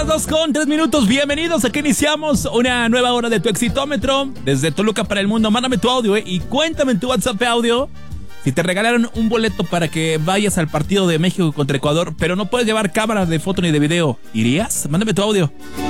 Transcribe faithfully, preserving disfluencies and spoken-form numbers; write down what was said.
las dos con tres minutos. Bienvenidos, aquí iniciamos una nueva hora de Tu Exitómetro desde Toluca para el mundo. Mándame tu audio, ¿eh? Y cuéntame en tu WhatsApp audio si te regalaron un boleto para que vayas al partido de México contra Ecuador, pero no puedes llevar cámara de foto ni de video. ¿Irías? Mándame tu audio.